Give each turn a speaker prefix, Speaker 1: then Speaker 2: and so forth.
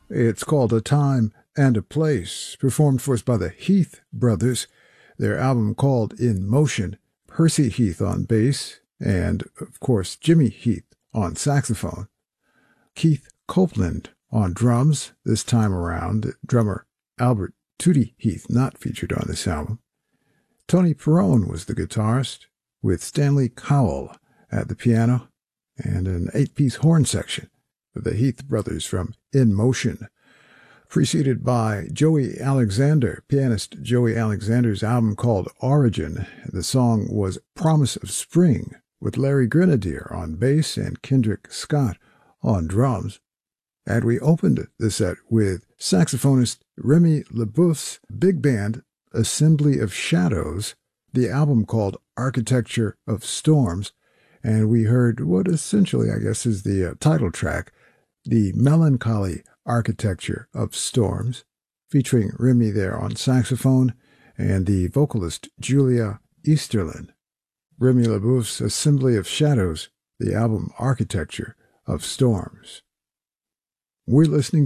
Speaker 1: It's called A Time and a Place, performed for us by the Heath Brothers, their album called In Motion. Percy Heath on bass, and, of course, Jimmy Heath on saxophone. Keith Copeland on drums, this time around, drummer Albert Tootie Heath not featured on this album. Tony Perrone was the guitarist, with Stanley Cowell at the piano, and an 8-piece horn section of the Heath Brothers from In Motion, preceded by Joey Alexander, pianist Joey Alexander's album called Origin. The song was Promise of Spring, with Larry Grenadier on bass and Kendrick Scott on drums. And we opened the set with saxophonist Remy LeBouf's big band Assembly of Shadows, the album called Architecture of Storms, and we heard what essentially, I guess, is the title track, The Melancholy Architecture of Storms, featuring Remy there on saxophone and the vocalist Julia Easterlin. Remy LeBouf's Assembly of Shadows, the album Architecture of Storms. We're listening